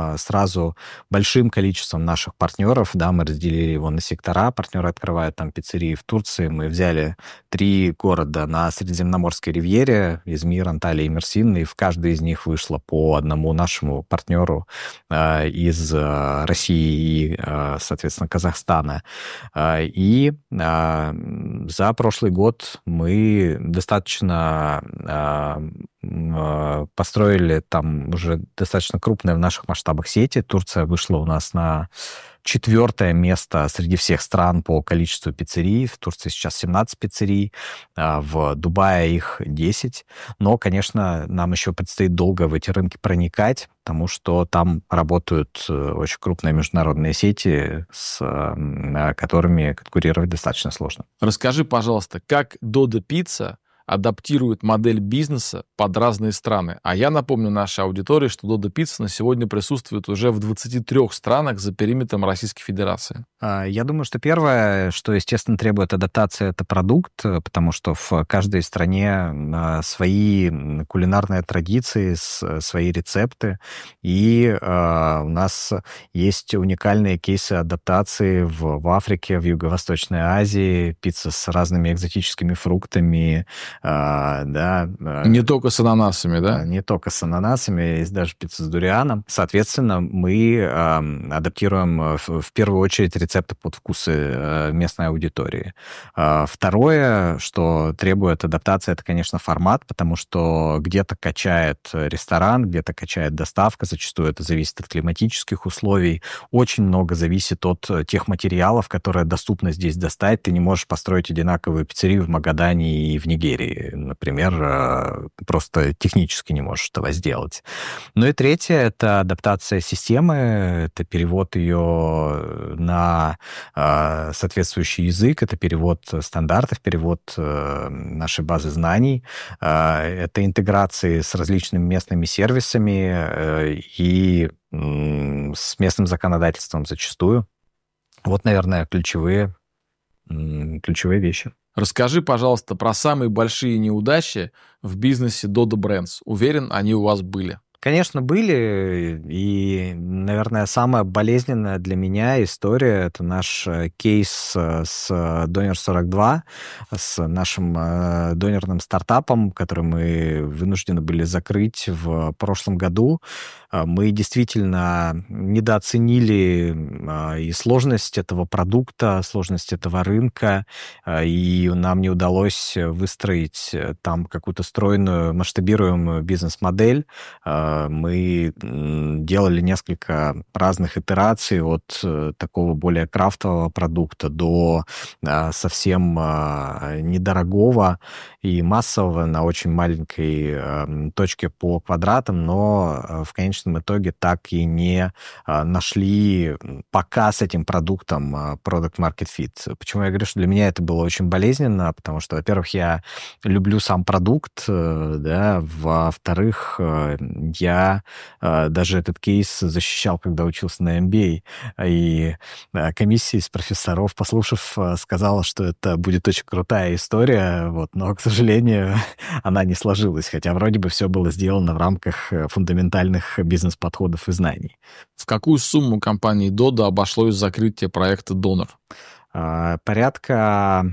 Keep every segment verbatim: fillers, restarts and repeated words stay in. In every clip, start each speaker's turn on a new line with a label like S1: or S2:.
S1: сразу большим количеством наших партнеров, да, мы разделили его на сектора, партнеры открывают там пиццерии в Турции, мы взяли три города на Средиземноморской ривьере, Измир, Анталия и Мерсин, и в каждый из них вышло по одному нашему партнеру из России и, соответственно, Казахстана. И за прошлый год мы достаточно построили там уже достаточно крупные в наших масштабах сети. Турция вышла у нас на четвертое место среди всех стран по количеству пиццерий. В Турции сейчас семнадцать пиццерий, в Дубае их десять. Но, конечно, нам еще предстоит долго в эти рынки проникать, потому что там работают очень крупные международные сети, с которыми конкурировать достаточно сложно.
S2: Расскажи, пожалуйста, как Додо Пицца адаптирует модель бизнеса под разные страны. А я напомню нашей аудитории, что Додо Пицца на сегодня присутствует уже в двадцати трёх странах за периметром Российской Федерации.
S1: Я думаю, что первое, что, естественно, требует адаптации, это продукт, потому что в каждой стране свои кулинарные традиции, свои рецепты, и у нас есть уникальные кейсы адаптации в, в Африке, в Юго-Восточной Азии, пицца с разными экзотическими фруктами, А, да.
S2: Не только с ананасами, да?
S1: Не только с ананасами, есть даже пицца с дурианом. Соответственно, мы а, адаптируем в, в первую очередь рецепты под вкусы а, местной аудитории. А, второе, что требует адаптации, это, конечно, формат, потому что где-то качает ресторан, где-то качает доставка, зачастую это зависит от климатических условий. Очень много зависит от тех материалов, которые доступно здесь достать. Ты не можешь построить одинаковую пиццерию в Магадане и в Нигерии, например, просто технически не можешь этого сделать. Ну и третье — это адаптация системы, это перевод ее на соответствующий язык, это перевод стандартов, перевод нашей базы знаний, это интеграции с различными местными сервисами и с местным законодательством зачастую. Вот, наверное, ключевые, ключевые вещи.
S2: Расскажи, пожалуйста, про самые большие неудачи в бизнесе Dodo Brands. Уверен, они у вас были.
S1: Конечно, были, и, наверное, самая болезненная для меня история — это наш кейс с Донер сорок два, с нашим донерным стартапом, который мы вынуждены были закрыть в прошлом году. Мы действительно недооценили и сложность этого продукта, сложность этого рынка, и нам не удалось выстроить там какую-то стройную, масштабируемую бизнес-модель. Мы делали несколько разных итераций от такого более крафтового продукта до совсем недорогого и массового на очень маленькой точке по квадратам, но в конечном итоге так и не нашли пока с этим продуктом product market fit. Почему я говорю, что для меня это было очень болезненно? Потому что, во-первых, я люблю сам продукт, да, во-вторых, я даже этот кейс защищал, когда учился на эм би эй, и комиссия из профессоров, послушав, сказала, что это будет очень крутая история, вот, но, к сожалению, она не сложилась, хотя вроде бы все было сделано в рамках фундаментальных бизнес-подходов и знаний.
S2: В какую сумму компании Dodo обошлось закрытие проекта Донор?
S1: Порядка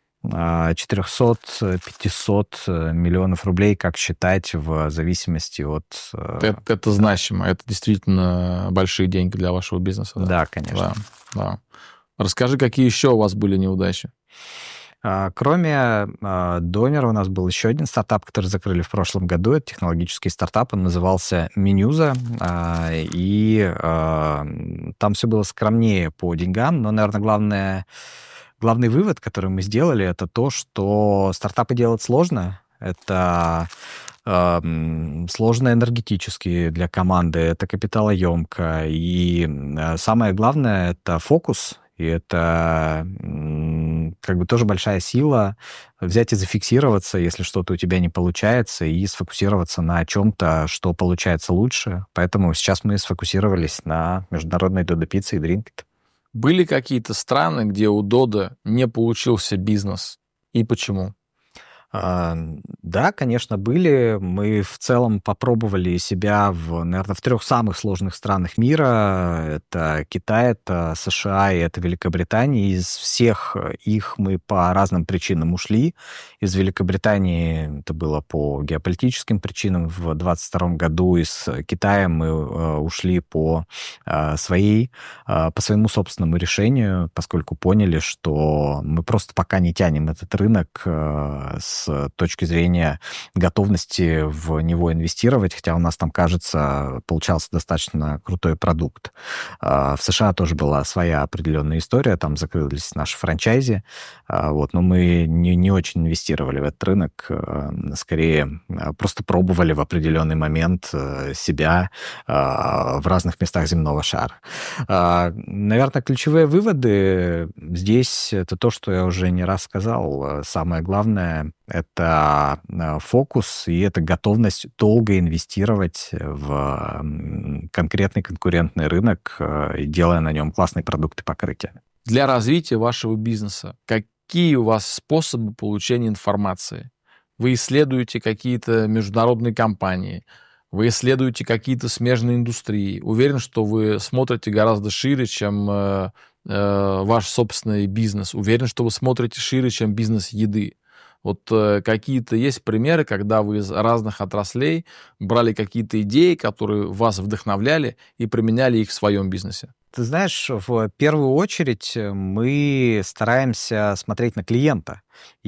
S1: четыреста-пятьсот миллионов рублей, как считать, в зависимости от...
S2: Это, это значимо, это действительно большие деньги для вашего бизнеса. Да,
S1: да, конечно.
S2: Да, да. Расскажи, какие еще у вас были неудачи?
S1: Кроме Донера у нас был еще один стартап, который закрыли в прошлом году. Это технологический стартап, он назывался Менюза, и там все было скромнее по деньгам, но, наверное, главное... Главный вывод, который мы сделали, это то, что стартапы делать сложно. Это э, сложно энергетически для команды, это капиталоемко. И э, самое главное — это фокус. И это э, как бы тоже большая сила взять и зафиксироваться, если что-то у тебя не получается, и сфокусироваться на чем-то, что получается лучше. Поэтому сейчас мы сфокусировались на международной Dodo Pizza и Drinkit.
S2: Были какие-то страны, где у Dodo не получился бизнес? И почему?
S1: А, Да, конечно, были. Мы в целом попробовали себя в, наверное, в трех самых сложных странах мира. Это Китай, это США и это Великобритания. Из всех их мы по разным причинам ушли. Из Великобритании это было по геополитическим причинам в двадцать втором году. Из Китая мы э, ушли по э, своей, э, по своему собственному решению, поскольку поняли, что мы просто пока не тянем этот рынок э, с с точки зрения готовности в него инвестировать, хотя у нас там, кажется, получался достаточно крутой продукт. В США тоже была своя определенная история, там закрылись наши франчайзи, вот, но мы не, не очень инвестировали в этот рынок, скорее просто пробовали в определенный момент себя в разных местах земного шара. Наверное, ключевые выводы здесь — это то, что я уже не раз сказал. Самое главное — это фокус и это готовность долго инвестировать в конкретный конкурентный рынок, делая на нем классные продукты покрытия.
S2: Для развития вашего бизнеса какие у вас способы получения информации? Вы исследуете какие-то международные компании, вы исследуете какие-то смежные индустрии. Уверен, что вы смотрите гораздо шире, чем э, э, ваш собственный бизнес. Уверен, что вы смотрите шире, чем бизнес еды. Вот э, какие-то есть примеры, когда вы из разных отраслей брали какие-то идеи, которые вас вдохновляли, и применяли их в своем бизнесе?
S1: Ты знаешь, в первую очередь мы стараемся смотреть на клиента.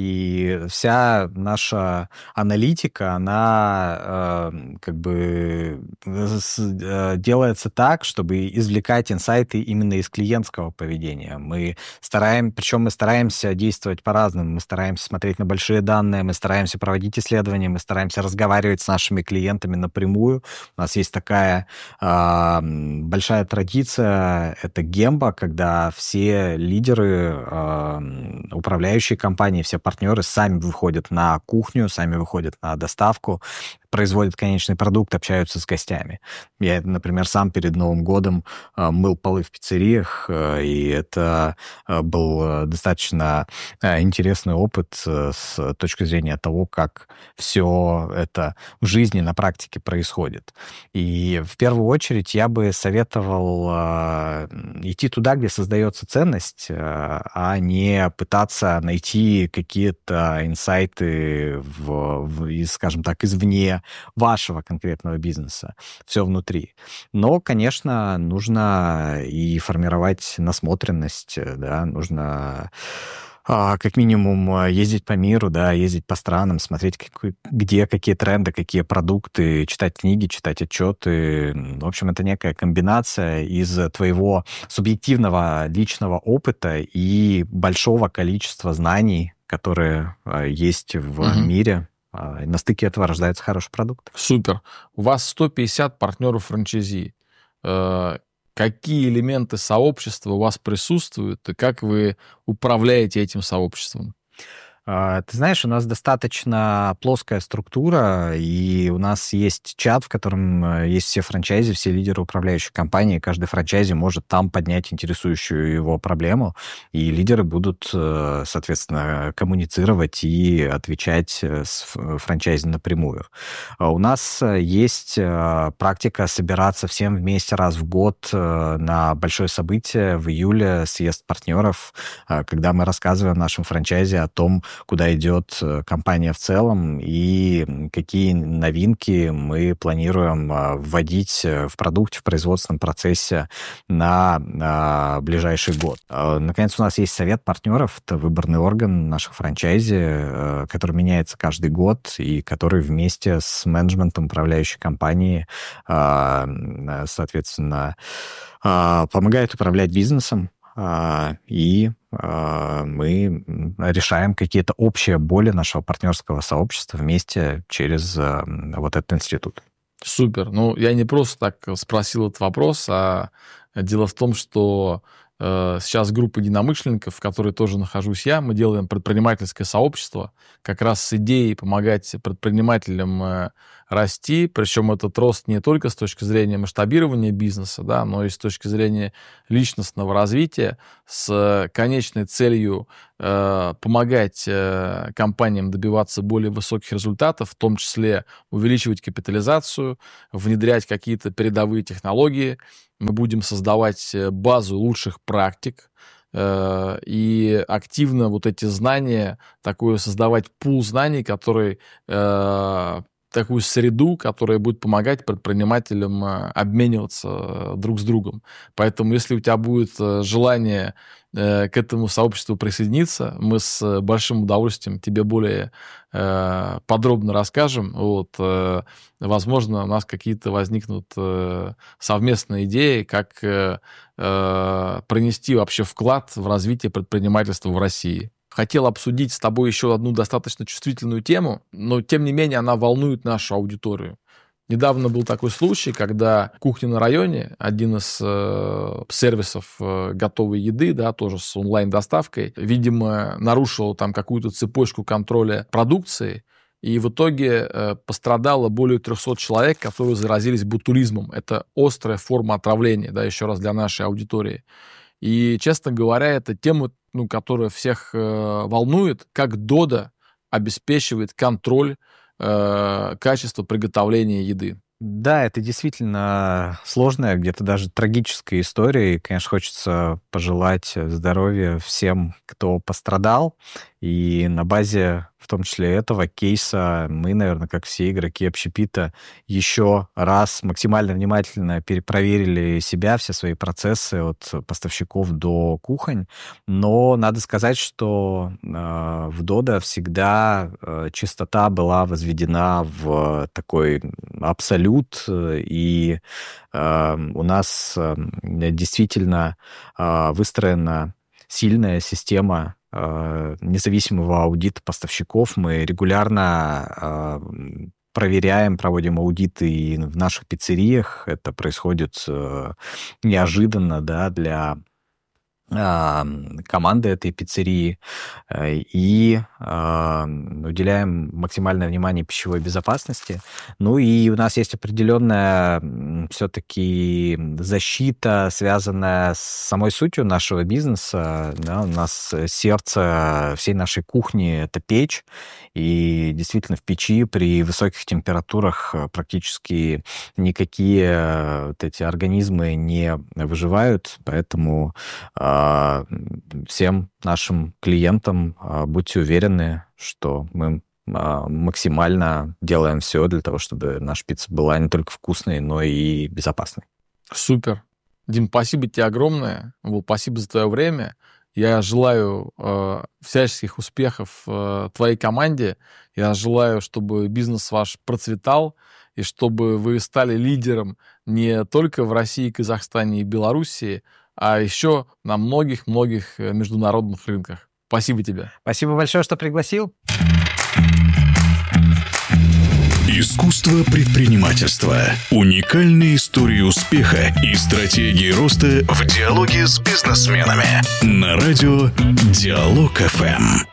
S1: И вся наша аналитика, она э, как бы с, э, делается так, чтобы извлекать инсайты именно из клиентского поведения. Мы стараемся, причем мы стараемся действовать по-разному. Мы стараемся смотреть на большие данные, мы стараемся проводить исследования, мы стараемся разговаривать с нашими клиентами напрямую. У нас есть такая э, большая традиция, это Гемба, когда все лидеры, э, управляющие компании, все партнеры сами выходят на кухню, сами выходят на доставку, производят конечный продукт, общаются с гостями. Я, например, сам перед Новым годом э, мыл полы в пиццериях, э, и это э, был достаточно э, интересный опыт э, с точки зрения того, как все это в жизни на практике происходит. И в первую очередь я бы советовал э, идти туда, где создается ценность, э, а не пытаться найти какие-то инсайты, в, в, из, скажем так, извне вашего конкретного бизнеса, все внутри. Но, конечно, нужно и формировать насмотренность, да, нужно а, как минимум ездить по миру, да, ездить по странам, смотреть, как, где какие тренды, какие продукты, читать книги, читать отчеты. В общем, это некая комбинация из твоего субъективного личного опыта и большого количества знаний, которые а, есть в
S2: Угу.
S1: мире. На стыке этого рождается хороший продукт.
S2: Супер. У вас сто пятьдесят партнеров франчайзи. Э, какие элементы сообщества у вас присутствуют, и как вы управляете этим сообществом?
S1: Ты знаешь, у нас достаточно плоская структура, и у нас есть чат, в котором есть все франчайзи, все лидеры управляющей компании. Каждый франчайзи может там поднять интересующую его проблему, и лидеры будут, соответственно, коммуницировать и отвечать с франчайзи напрямую. У нас есть практика собираться всем вместе раз в год на большое событие в июле, съезд партнеров, когда мы рассказываем нашим франчайзи о том, куда идет компания в целом и какие новинки мы планируем вводить в продукте, в производственном процессе на, на ближайший год. Наконец, у нас есть совет партнеров, это выборный орган наших франчайзи, который меняется каждый год и который вместе с менеджментом управляющей компании, соответственно, помогает управлять бизнесом, и мы решаем какие-то общие боли нашего партнерского сообщества вместе через вот этот институт.
S2: Супер. Ну, я не просто так спросил этот вопрос, а дело в том, что э, сейчас группа единомышленников, в которой тоже нахожусь я, мы делаем предпринимательское сообщество как раз с идеей помогать предпринимателям э, расти, причем этот рост не только с точки зрения масштабирования бизнеса, да, но и с точки зрения личностного развития, с конечной целью э, помогать э, компаниям добиваться более высоких результатов, в том числе увеличивать капитализацию, внедрять какие-то передовые технологии. Мы будем создавать базу лучших практик, и активно вот эти знания, такое создавать пул знаний, который, э, такую среду, которая будет помогать предпринимателям обмениваться друг с другом. Поэтому, если у тебя будет желание э, к этому сообществу присоединиться, мы с большим удовольствием тебе более э, подробно расскажем. Вот, э, возможно, у нас какие-то возникнут э, совместные идеи, как э, э, принести вообще вклад в развитие предпринимательства в России. Хотел обсудить с тобой еще одну достаточно чувствительную тему, но, тем не менее, она волнует нашу аудиторию. Недавно был такой случай, когда «Кухня на районе», один из э, сервисов э, готовой еды, да, тоже с онлайн-доставкой, видимо, нарушил там какую-то цепочку контроля продукции, и в итоге э, пострадало более трехсот человек, которые заразились ботулизмом. Это острая форма отравления, да, еще раз для нашей аудитории. И, честно говоря, это тема, ну, которая всех э, волнует, как Dodo обеспечивает контроль э, качества приготовления еды.
S1: Да, это действительно сложная, где-то даже трагическая история. И, конечно, хочется пожелать здоровья всем, кто пострадал. И на базе, в том числе этого кейса, мы, наверное, как все игроки общепита, еще раз максимально внимательно перепроверили себя, все свои процессы от поставщиков до кухонь. Но надо сказать, что э, в Dodo всегда э, чистота была возведена в такой абсолют, и э, у нас э, действительно э, выстроена сильная система независимого аудита поставщиков. Мы регулярно э, проверяем, проводим аудиты и в наших пиццериях. Это происходит э, неожиданно, да, для э, команды этой пиццерии. И э, уделяем максимальное внимание пищевой безопасности. Ну и у нас есть определенная все-таки защита, связанная с самой сутью нашего бизнеса. Да, у нас сердце всей нашей кухни — это печь. И действительно в печи при высоких температурах практически никакие вот эти организмы не выживают. Поэтому э, всем нашим клиентам э, будьте уверены, что мы максимально делаем все для того, чтобы наша пицца была не только вкусной, но и безопасной.
S2: Супер. Дим, спасибо тебе огромное. Вот, спасибо за твое время. Я желаю э, всяческих успехов э, твоей команде. Я желаю, чтобы бизнес ваш процветал, и чтобы вы стали лидером не только в России, Казахстане и Белоруссии, а еще на многих-многих международных рынках. Спасибо тебе.
S1: Спасибо большое, что пригласил.
S3: Искусство предпринимательства. Уникальные истории успеха и стратегии роста в диалоге с бизнесменами. На радио Диалог эф эм.